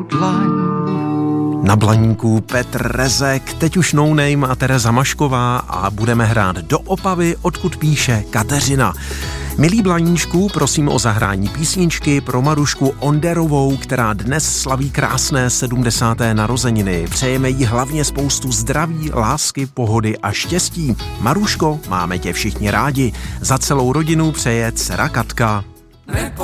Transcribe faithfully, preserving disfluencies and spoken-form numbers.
dlaň. Na Blaníku Petr Rezek, teď už no name a Tereza Mašková a budeme hrát do Opavy, odkud píše Kateřina. Milí Blaníčku, prosím o zahrání písničky pro Marušku Onderovou, která dnes slaví krásné sedmdesáté narozeniny. Přejeme jí hlavně spoustu zdraví, lásky, pohody a štěstí. Maruško, máme tě všichni rádi. Za celou rodinu přeje dcera Katka.